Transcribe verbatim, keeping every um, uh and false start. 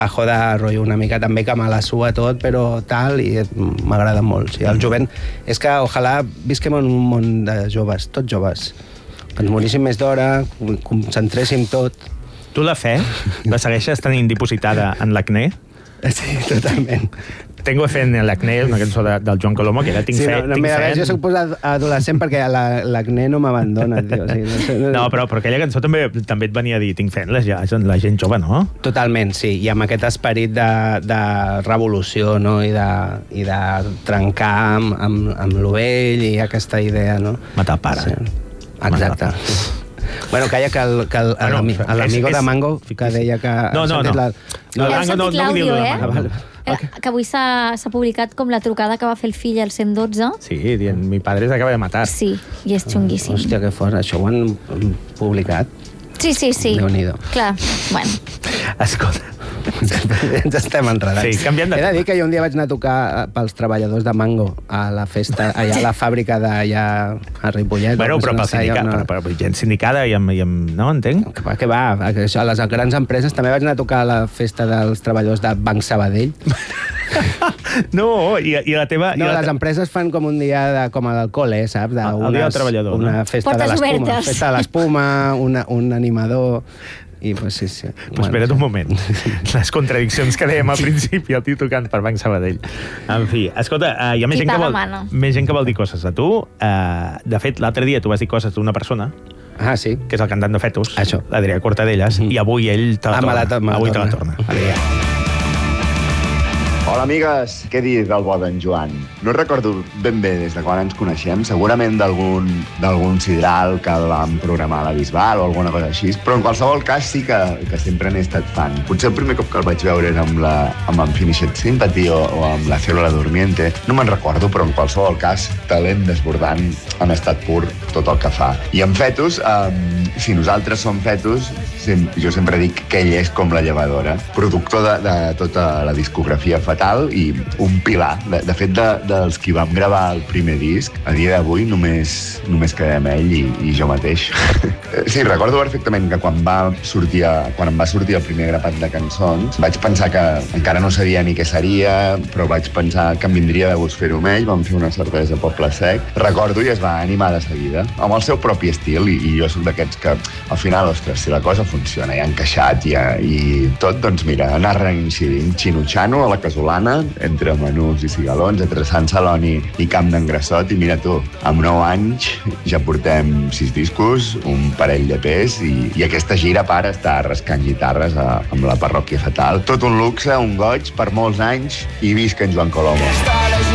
ajo de rotllo una mica també que me la sua tot, però tal, i m'agrada molt. Sí, el jovent, és que ojalà visquem en un món de joves, tots joves. Que ens moríssim més d'hora, concentréssim tot. Tu la fe la segueixes tenint dipositada en l'acné? Sí, totalment. Tengo fe en l'acné, una cançó de, del Joan Colomo, que era Tinc sí, fe, no, tinc mira, fe. Jo soc posat adolescent perquè l'acné la, no m'abandona, tio. O sigui, no, sé, no... no, però, però aquella cançó també, també et venia a dir Tinc fe en la, la gent jove, no? Totalment, sí. I amb aquest esperit de, de revolució, no? I de, i de trencar amb, amb, amb lo vell i aquesta idea, no? Matar el pare. Sí. Exacte. Bueno, calla que el, que el, bueno, l'amigo de Mango que deia que... No, no, no. La... no, no, no, no, no l'àudio, eh? Ah, vale. Okay. Que avui s'ha publicat com la trucada que va fer el fill al cent dotze. Sí, dient, mi padre s'acaba de matar. Sí, i és xunguíssim. Hòstia, que fort, això ho han publicat. Sí, sí, sí. Déu-n'hi-do. Clar, bueno. Escolta. Ens estem enredant. Sí, canviant de... He de dir que jo un dia vaig anar a tocar pels treballadors de Mango a la festa, allà a la fàbrica d'allà a Ripollet. Bueno, però pel sindicat, no... però, però gent sindicada i amb, i amb... No, entenc? Que va, que va. A les grans empreses també vaig anar a tocar a la festa dels treballadors de Banc Sabadell. No, i, i la teva... No, i la les empreses fan com un dia de, com a l'alcohol, eh, saps? De el dia del treballador, una no? festa Portes de l'espuma. obertes. Festa de l'espuma, una, un animador... I pues sí, sí. Pues bueno, espera't un moment. Les contradiccions que dèiem al principi, el tio tocant per Banc Sabadell. En fi, escolta, uh, hi ha més gent, que vol, més gent que vol dir coses de tu. Uh, de fet, l'altre dia tu vas dir coses d'una persona, ah, sí? que és el cantant de Fetus, això. l'Adrià Cortadellas, mm. i avui ell te la ah, torna. Me la, me la avui torna. te la torna. Adrià. Hola, amigues. Què dir del bo d'en Joan? No recordo ben bé des de quan ens coneixem, segurament d'algun d'algun sidral que el vam programar a la Bisbal o alguna cosa així, però en qualsevol cas sí que, que sempre n'he estat fan. Potser el primer cop que el vaig veure era amb, la, amb en Finished Sympathy o, o amb la Célula Durmiente. No me'n recordo, però en qualsevol cas, talent desbordant en estat pur tot el que fa. I en Fetus, um, si nosaltres som Fetus, sem jo sempre dic que ell és com la llevadora, productor de, de tota la discografia Fatal i un pilar. De, de fet, de, dels qui vam gravar el primer disc, a dia d'avui només, només quedem ell i, i jo mateix. Sí, recordo perfectament que quan, va sortir, quan em va sortir el primer grapat de cançons, vaig pensar que encara no sabia ni què seria, però vaig pensar que em vindria de gust fer-ho amb ell, vam fer una cervesa a Poble Sec. Recordo i es va animar de seguida, amb el seu propi estil, i, i jo soc d'aquests que al final, ostres, si la cosa funciona, ja ha encaixat ja, i tot, doncs mira, anar reincidint xino-xano a la casolana, entre menús i cigalons, entre Sant Celoni i Camp d'en Grassot, i mira tu, amb nou anys ja portem sis discos, un parell de pes, i, i aquesta gira para està rascant guitarres a, amb la parròquia Fatal. Tot un luxe, un goig per molts anys, i visca en Joan Colomo.